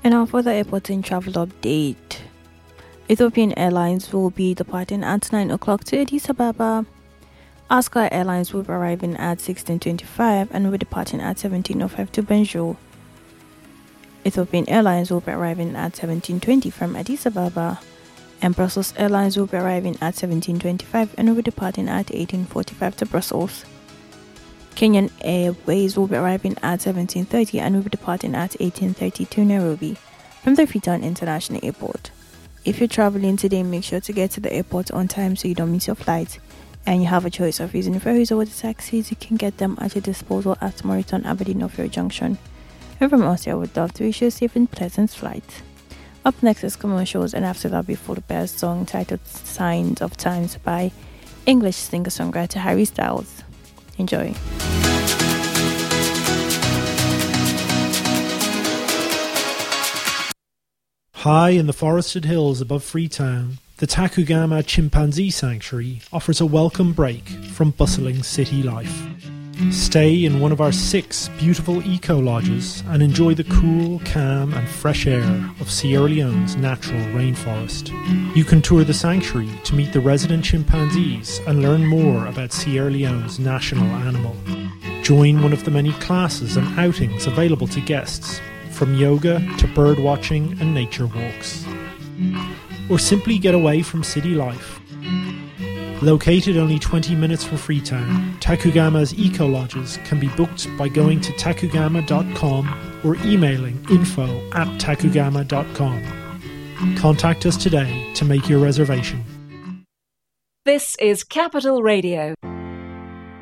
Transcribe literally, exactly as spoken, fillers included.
And now for the airport and travel update. Ethiopian Airlines will be departing at nine o'clock to Addis Ababa. Ascar Airlines will be arriving at sixteen twenty-five and will be departing at seventeen oh five to Banjul. Ethiopian Airlines will be arriving at seventeen twenty from Addis Ababa. And Brussels Airlines will be arriving at seventeen twenty-five and will be departing at eighteen forty-five to Brussels. Kenyan Airways will be arriving at seventeen thirty and will be departing at eighteen thirty to Nairobi from the Freetown International Airport. If you're traveling today, make sure to get to the airport on time so you don't miss your flight. And you have a choice of using ferries or the taxis. You can get them at your disposal at Moriton Aberdeen of your junction. And from us, I would love to wish you a safe and pleasant flight. Up next is commercials, and after that, before the best song titled Signs of Times by English singer-songwriter Harry Styles. Enjoy. High in the forested hills above Freetown, the Takugama Chimpanzee Sanctuary offers a welcome break from bustling city life. Stay in one of our six beautiful eco-lodges and enjoy the cool, calm and fresh air of Sierra Leone's natural rainforest. You can tour the sanctuary to meet the resident chimpanzees and learn more about Sierra Leone's national animal. Join one of the many classes and outings available to guests, from yoga to bird watching and nature walks. Or simply get away from city life. Located only twenty minutes from Freetown, Takugama's eco-lodges can be booked by going to takugama dot com or emailing info at takugama dot com. Contact us today to make your reservation. This is Capital Radio.